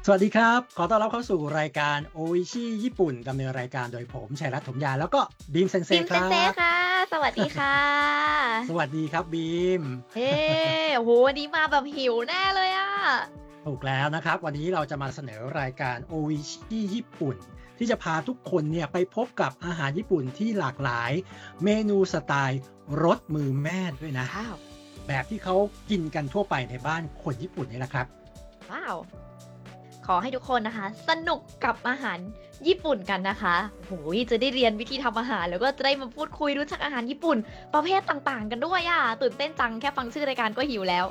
สวัสดีครับขอต้อนรับเข้าสู่รายการโออิชิญี่ปุ่นดำเนินรายการโดยผมชัยรัตน์ถมยาแล้วก็บีมเซนเซบิมเซนเซครับค่ะสวัสดีค่ะสวัสดีครับบีมเฮ้โอ้โฮวันนี้มาแบบหิวแน่เลยอะถูกแล้วนะครับวันนี้เราจะมาเสนอรายการโออิชิญี่ปุ่นที่จะพาทุกคนเนี่ยไปพบกับอาหารญี่ปุ่นที่หลากหลายเมนูสไตล์รสมือแม่ด้วยนะว้าวแบบที่เขากินกันทั่วไปในบ้านคนญี่ปุ่นนี่แหละครับว้าวขอให้ทุกคนนะคะสนุกกับอาหารญี่ปุ่นกันนะคะโอ้โฮจะได้เรียนวิธีทำอาหารแล้วก็จะได้มาพูดคุยรู้จักอาหารญี่ปุ่นประเภทต่างๆกันด้วยอะตื่นเต้นจังแค่ฟังชื่อรายการก็หิวแล้ว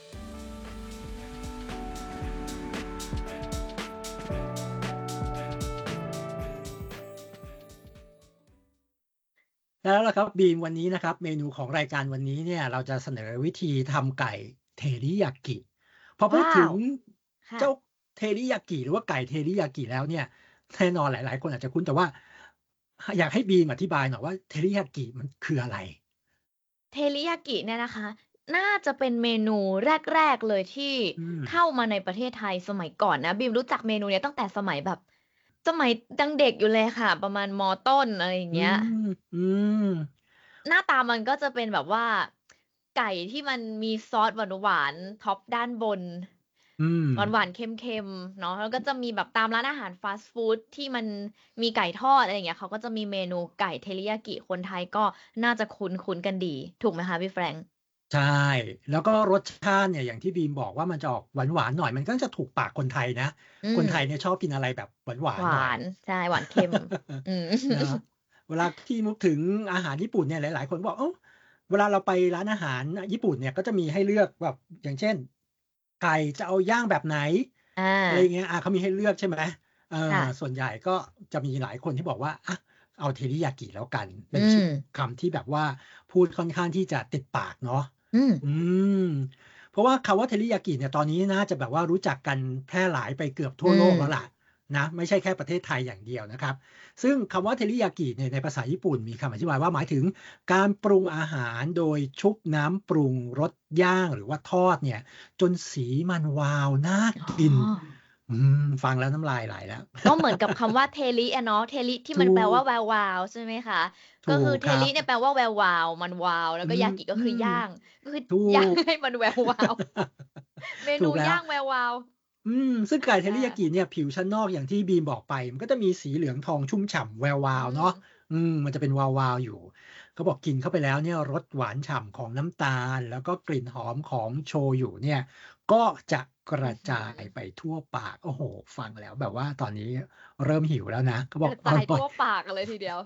แล้วล่ะครับบีมวันนี้นะครับเมนูของรายการวันนี้เนี่ยเราจะเสนอวิธีทำไก่เทริ a กิพอพูดว้าวถึงค่ะเจ้าเทริ a กิหรือว่าไก่เทริ a กิแล้วเนี่ยแน่นอนหลายๆคนอาจจะคุ้นแต่ว่าอยากให้บีมอธิบายหน่อยว่าเทริ a กิมันคืออะไรเทริยากิเนี่ยนะคะน่าจะเป็นเมนูแรกๆเลยที่อืมเข้ามาในประเทศไทยสมัยก่อนนะบีมรู้จักเมนูเนี้ยตั้งแต่สมัยแบบสมัยยังเด็กอยู่เลยค่ะประมาณมต้นอะไรอย่างอืเงี้ยมอืมหน้าตามันก็จะเป็นแบบว่าไก่ที่มันมีซอสหวานๆท็อปด้านบนอืมหวานๆเค็มๆเนาะแล้วก็จะมีแบบตามร้านอาหารฟาสต์ฟูดที่มันมีไก่ทอดอะไรอย่างเงี้ยเขาก็จะมีเมนูไก่เทริยากิคนไทยก็น่าจะคุ้นๆกันดีถูกไหมคะพี่ Frank ใช่แล้วก็รสชาติเนี่ยอย่างที่บีมบอกว่ามันจะออกหวานๆหน่อยมันก็จะถูกปากคนไทยนะอืมคนไทยเนี่ยชอบกินอะไรแบบหวานๆหน่อยหวานใช่หวานเค็มอืมเนาะเวลาที่นึกถึงอาหารญี่ปุ่นเนี่ยหลายๆคนบอกเอ้าเวลาเราไปร้านอาหารญี่ปุ่นเนี่ยก็จะมีให้เลือกแบบอย่างเช่นไก่จะเอาย่างแบบไหนอาอะไรอย่างเงี้ยเขามีให้เลือกใช่ไหมค่ะส่วนใหญ่ก็จะมีหลายคนที่บอกว่าอะเอาเทริยากิแล้วกันเป็อืนชื่อมคำที่แบบว่าพูดค่อนข้างที่จะติดปากเนาะอืมอืมเพราะว่าคำว่าเทริยากิเนี่ยตอนนี้น่าจะแบบว่ารู้จักกันแพร่หลายไปเกือบทั่วโลอืมกแล้วล่ะนะไม่ใช่แค่ประเทศไทยอย่างเดียวนะครับ ซึ่งคำว่าเทริยากิเนี่ยในภาษาญี่ปุ่นมีคำอธิบายว่าหมายถึงการปรุงอาหารโดยชุบน้ำปรุงรสย่างหรือว่าทอดเนี่ยจนสีมันวาวน่าอ๋กินอฟังแล้วน้ำลายไหลแล้วก็เหมือนกับคำว่าเทริอะเนาะเทริที่มันถูแปลว่ากแวววาวใช่ไหมคะก็ถูคือกครับเทริเนี่ยแปลว่าแวววาวมันวาวแล้วอืมก็ยากิก็อืมคือย่างก็คือถูย่างกให้มันแวววาวเมถูกแล้วนูย่างแวววาวซึ่งไก่เทริอายากิเนี่ยผิวชั้นนอกอย่างที่บีมบอกไปมันก็จะมีสีเหลืองทองชุ่มฉ่ำแวววาอืมวเนาะมันจะเป็นวาวๆอยู่เขาบอกกินเข้าไปแล้วเนี่ยรสหวานฉ่ำของน้ำตาลแล้วก็กลิ่นหอมของโชยุเนี่ยก็จะกระอื้อฮือจายไปทั่วปากโอ้โฮฟังแล้วแบบว่าตอนนี้เริ่มหิวแล้วนะเขาบอกกระจายอร่อยทั่วปากกันเลยทีเดียว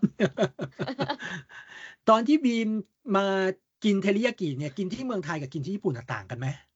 ตอนที่บีมมากินเทริยากิเนี่ยกินที่เมืองไทยกับกินที่ญี่ปุ่นอะต่างกันไหม